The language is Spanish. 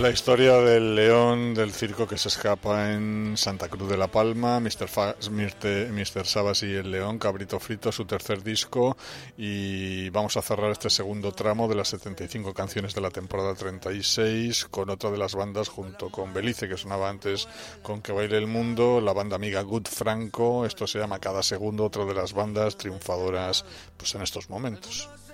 La historia del león del circo que se escapa en Santa Cruz de la Palma, Mr. Sabas y el león, Cabrito Frito, su tercer disco, y vamos a cerrar este segundo tramo de las 75 canciones de la temporada 36 con otra de las bandas junto con Belice, que sonaba antes con Que Baile el Mundo, la banda amiga Good Franco. Esto se llama Cada Segundo, otra de las bandas triunfadoras pues en estos momentos.